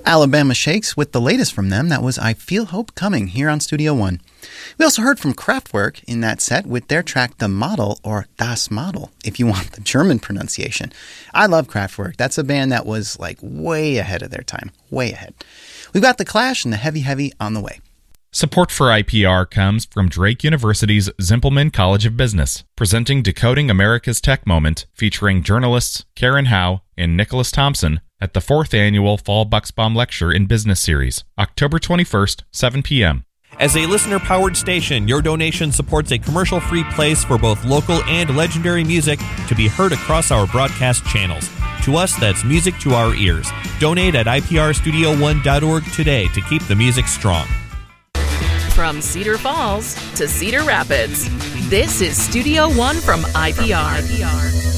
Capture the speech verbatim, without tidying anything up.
Alabama Shakes with the latest from them. That was I Feel Hope Coming here on Studio One. We also heard from Kraftwerk in that set with their track The Model, or Das Model, if you want the German pronunciation. I love Kraftwerk. That's a band that was like way ahead of their time. Way ahead. We've got The Clash and the Heavy Heavy on the way. Support for I P R comes from Drake University's Zimpelman College of Business, presenting Decoding America's Tech Moment, featuring journalists Karen Howe and Nicholas Thompson at the fourth annual Fall Bucksbaum Lecture in Business Series, October twenty-first, seven p.m. As a listener-powered station, your donation supports a commercial-free place for both local and legendary music to be heard across our broadcast channels. To us, that's music to our ears. Donate at I P R studio one dot org today to keep the music strong. From Cedar Falls to Cedar Rapids, this is Studio One from I P R.